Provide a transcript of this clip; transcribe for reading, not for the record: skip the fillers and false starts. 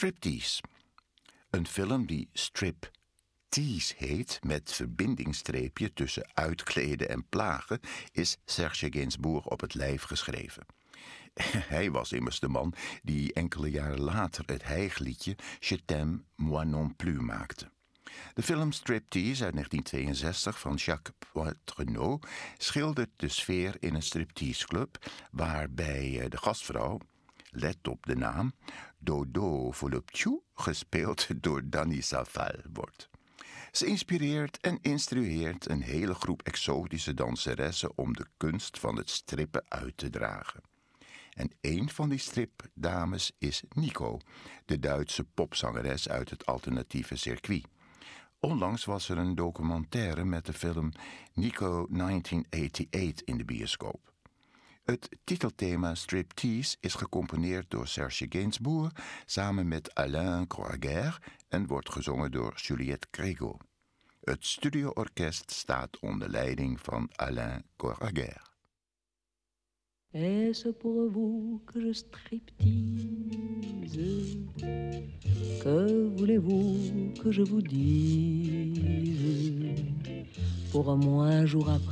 Striptease. Een film die Striptease heet, met verbindingsstreepje tussen uitkleden en plagen, is Serge Gainsbourg op het lijf geschreven. Hij was immers de man die enkele jaren later het hijgliedje Je t'aime, moi non plus maakte. De film Striptease uit 1962 van Jacques Poitrenaud schildert de sfeer in een stripteaseclub waarbij de gastvrouw, let op de naam, Dodo Volupchou, gespeeld door Danny Saval, wordt. Ze inspireert en instrueert een hele groep exotische danseressen om de kunst van het strippen uit te dragen. En een van die stripdames is Nico, de Duitse popzangeres uit het alternatieve circuit. Onlangs was er een documentaire met de film Nico 1988 in de bioscoop. Het titelthema Striptease is gecomponeerd door Serge Gainsbourg samen met Alain Coraguer en wordt gezongen door Juliette Grégo. Het studioorkest staat onder leiding van Alain Coraguer. Est-ce pour vous que je striptease? Que voulez-vous que je vous dise? Pour moi, un jour après